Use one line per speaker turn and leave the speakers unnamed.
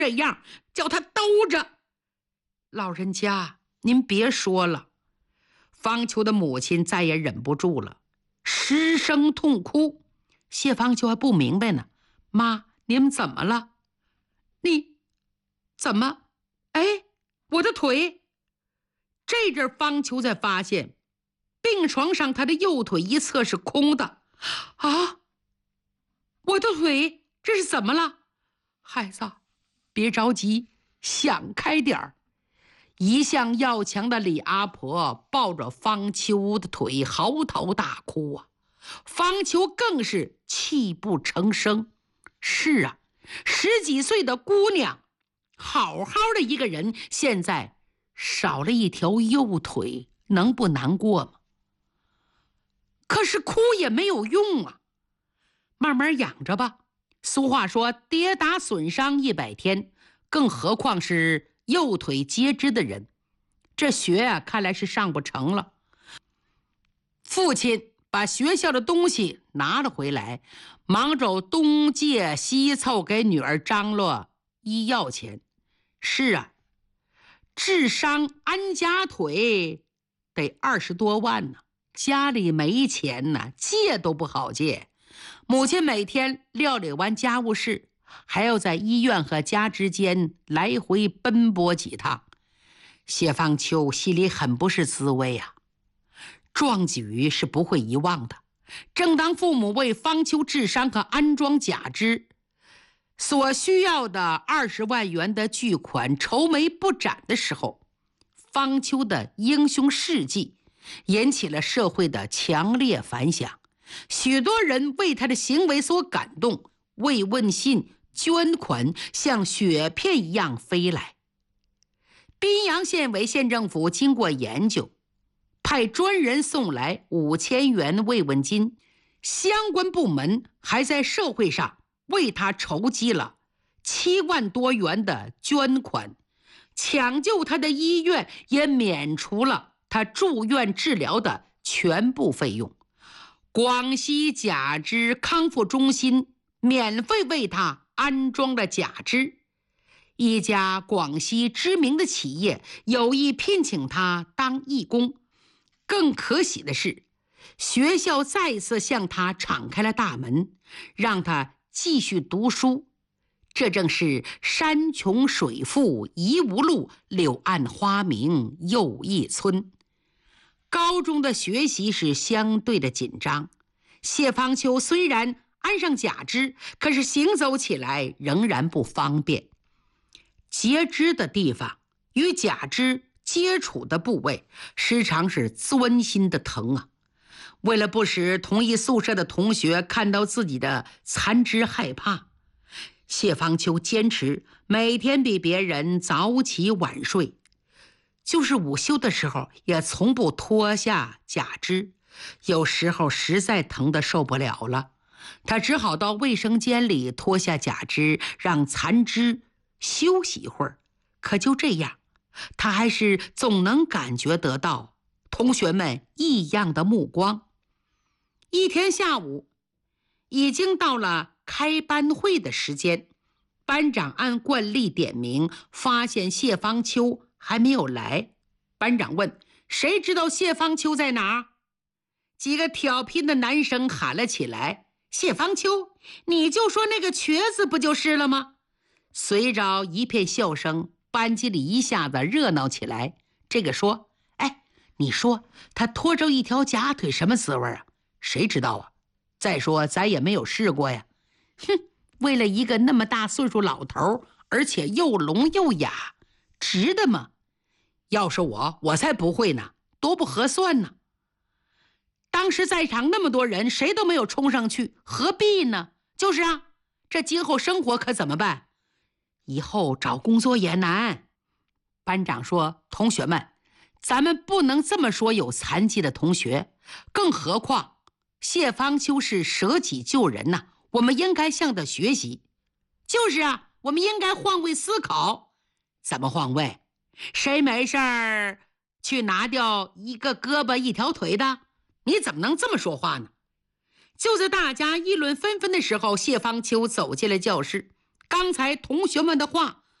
这样，叫他兜着。老人家，您别说了。方秋的母亲再也忍不住了，失声痛哭。谢方秋还不明白呢，妈，你们怎么了？你怎么？哎，我的腿！这阵方秋才发现，病床上他的右腿一侧是空的。啊，我的腿，这是怎么了？孩子，别着急，想开点儿。一向要强的李阿婆抱着方秋的腿嚎啕大哭啊，方秋更是泣不成声。是啊，10几岁的姑娘，好好的一个人，现在少了一条右腿，能不难过吗？可是哭也没有用啊，慢慢养着吧。俗话说，跌打损伤100天，更何况是右腿截肢的人。这学啊，看来是上不成了。父亲把学校的东西拿了回来，忙着东借西凑给女儿张罗医药钱。是啊，治伤安家腿得20多万呢，家里没钱呢，借都不好借。母亲每天料理完家务事，还要在医院和家之间来回奔波几趟。谢方秋心里很不是滋味啊，壮举是不会遗忘的。正当父母为方秋治伤和安装假肢所需要的20万元的巨款愁眉不展的时候，方秋的英雄事迹引起了社会的强烈反响。许多人为他的行为所感动，慰问信、捐款像雪片一样飞来。滨阳县委县政府经过研究，派专人送来5000元慰问金，相关部门还在社会上为他筹集了7万多元的捐款，抢救他的医院也免除了他住院治疗的全部费用。广西假肢康复中心免费为他安装了假肢。一家广西知名的企业有意聘请他当义工。更可喜的是，学校再次向他敞开了大门，让他继续读书。这正是山穷水复疑无路，柳暗花明又一村。高中的学习是相对的紧张，谢方秋虽然安上假肢，可是行走起来仍然不方便。截肢的地方与假肢接触的部位时常是钻心的疼啊。为了不使同一宿舍的同学看到自己的残肢害怕，谢方秋坚持每天比别人早起晚睡，就是午休的时候也从不脱下假肢。有时候实在疼得受不了了，他只好到卫生间里脱下假肢，让残肢休息一会儿。可就这样，他还是总能感觉得到同学们异样的目光。一天下午，已经到了开班会的时间，班长按惯例点名，发现谢方秋还没有来。班长问：谁知道谢方秋在哪儿？几个挑衅的男生喊了起来：谢方秋，你就说那个瘸子不就是了吗？随着一片笑声，班级里一下子热闹起来。这个说：哎，你说他拖着一条假腿什么滋味啊？谁知道啊？再说咱也没有试过呀。哼，为了一个那么大岁数老头，而且又聋又哑，值得吗？要是我才不会呢，多不合算呢。当时在场那么多人，谁都没有冲上去，何必呢？就是啊，这今后生活可怎么办？以后找工作也难。班长说：同学们，咱们不能这么说有残疾的同学，更何况谢方秋是舍己救人呐，我们应该向他学习。就是啊，我们应该换位思考。怎么换位？谁没事儿去拿掉一个胳膊一条腿的？你怎么能这么说话呢？就在大家议论纷纷的时候，谢方秋走进了教室。刚才同学们的话